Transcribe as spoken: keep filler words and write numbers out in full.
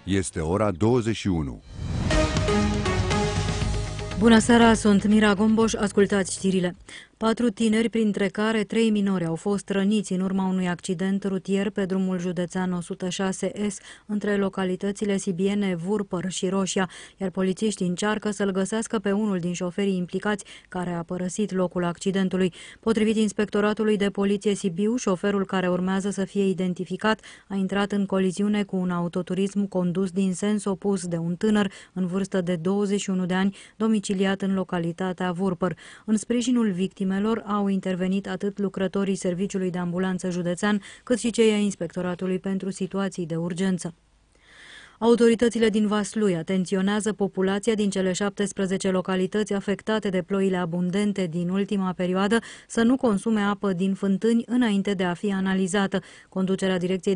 Este ora douăzeci și unu. Bună seara, sunt Mira Gomboș, ascultați știrile. Patru tineri, printre care trei minori, au fost răniți în urma unui accident rutier pe drumul județean o sută șase S între localitățile sibiene Vurpăr și Roșia, iar polițiștii încearcă să-l găsească pe unul din șoferii implicați care a părăsit locul accidentului. Potrivit Inspectoratului de Poliție Sibiu, șoferul care urmează să fie identificat a intrat în coliziune cu un autoturism condus din sens opus de un tânăr în vârstă de douăzeci și unu de ani, domiciliat în localitatea Vurpăr. În sprijinul victimei au intervenit atât lucrătorii Serviciului de Ambulanță Județean, cât și cei ai Inspectoratului pentru Situații de Urgență. Autoritățile din Vaslui atenționează populația din cele șaptesprezece localități afectate de ploile abundente din ultima perioadă să nu consume apă din fântâni înainte de a fi analizată. Conducerea Direcției